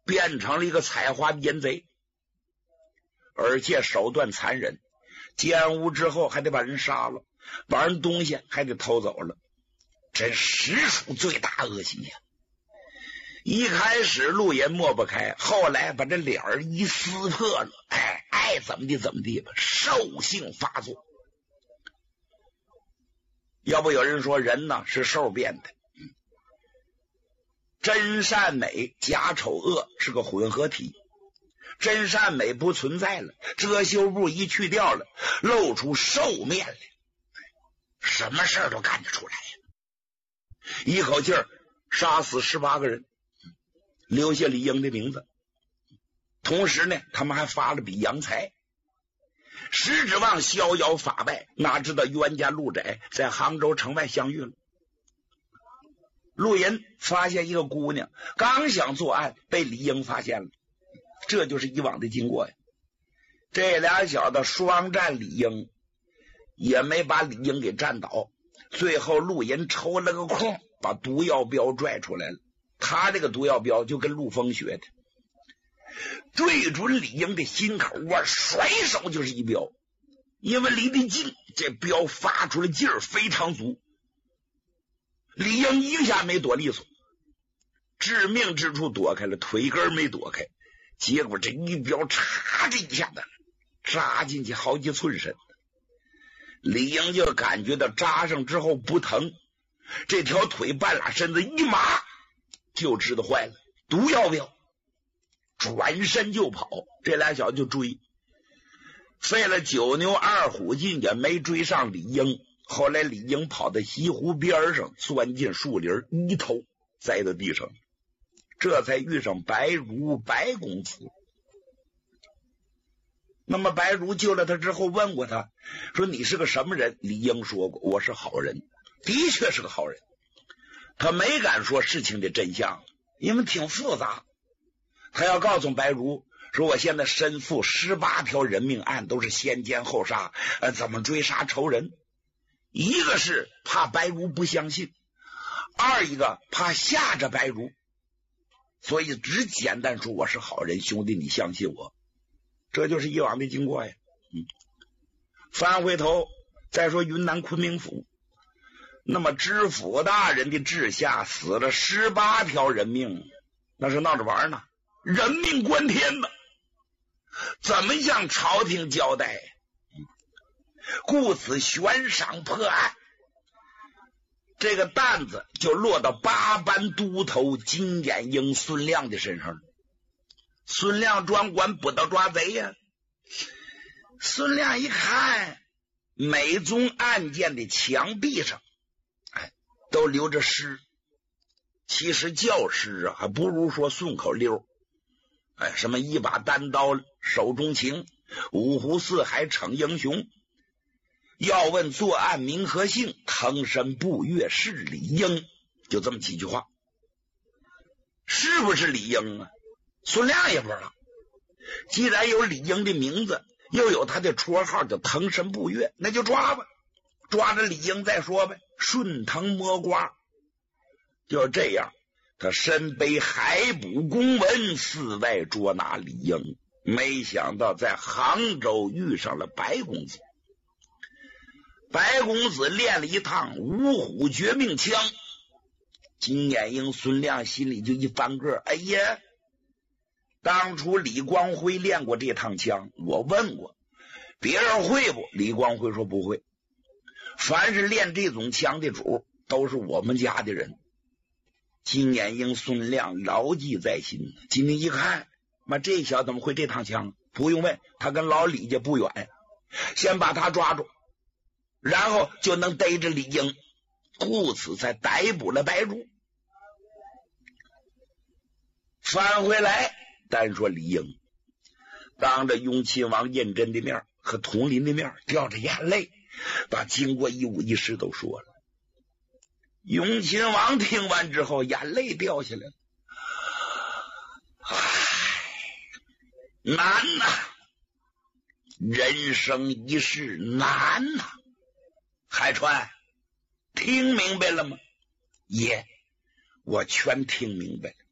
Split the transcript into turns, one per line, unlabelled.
变成了一个采花的淫贼，而且手段残忍，奸污之后还得把人杀了，把人东西还得偷走了，真实属罪大恶极呀！一开始陆隐抹不开，后来把这脸儿一撕破了，爱怎么地怎么地吧，兽性发作。要不有人说人呢是兽变的，真善美假丑恶是个混合体，真善美不存在了，遮羞布一去掉了，露出兽面来，什么事儿都干得出来呀！一口气儿杀死18个人，留下李应的名字，同时呢他们还发了笔洋财，实指望逍遥法外，哪知道冤家路窄，在杭州城外相遇了。陆隐发现一个姑娘，刚想作案，被李应发现了，这就是以往的经过呀。这俩小子双战李应，也没把李应给战倒，最后陆隐抽了个空，把毒药镖拽出来了。他这个毒药镖就跟陆丰学的，对准李应的心口，我甩手就是一镖，因为离得近，这镖发出的劲儿非常足，李应一下没躲利索，致命之处躲开了，腿根没躲开，结果这一镖插这一下子扎进去好几寸深，李应就感觉到扎上之后不疼，这条腿半拉身子一麻，就知道坏了，毒药镖，转身就跑，这俩小子就追，费了9牛2虎劲也没追上李应。后来李应跑到西湖边上，钻进树林，一头栽到地上，这才遇上白如白公子。那么白如救了他之后问过他，说你是个什么人？李应说过我是好人，的确是个好人。他没敢说事情的真相，因为挺复杂，他要告诉白如说我现在身负18条人命案，都是先奸后杀，怎么追杀仇人。一个是怕白如不相信，二一个怕吓着白如，所以只简单说我是好人，兄弟你相信我，这就是以往的经过呀。翻回头再说云南昆明府，那么知府大人的治下死了18条人命，那是闹着玩呢，人命关天呢，怎么向朝廷交代？故此悬赏破案，这个担子就落到8班都头金眼英孙亮的身上了。孙亮专管捕到抓贼呀。孙亮一看每宗案件的墙壁上都留着诗，其实叫诗啊，还不如说顺口溜。什么一把单刀手中情，五湖四海逞英雄，要问作案名和姓，腾身步月是李应，就这么几句话。是不是李应啊？孙亮也不知道。既然有李应的名字，又有他的绰号叫腾身步月，那就抓吧，抓着李应再说呗，顺藤摸瓜。就这样，他身背海捕公文，四外捉拿李应，没想到在杭州遇上了白公子。白公子练了一趟五虎绝命枪，金眼英孙亮心里就一翻个，哎呀，当初李光辉练过这趟枪，我问过别人会不，李光辉说不会，凡是练这种枪的主都是我们家的人。金眼英孙亮牢记在心，今天一看，妈这小子怎么会这趟枪？不用问，他跟老李家不远，先把他抓住，然后就能逮着李应，故此才逮捕了白如。返回来单说李应，当着雍亲王胤禛的面和统领的面，掉着眼泪把经过一五一十都说了。雍亲王听完之后眼泪掉下来了，难呐，人生一世难呐。海川，听明白了吗？爷，我全听明白了。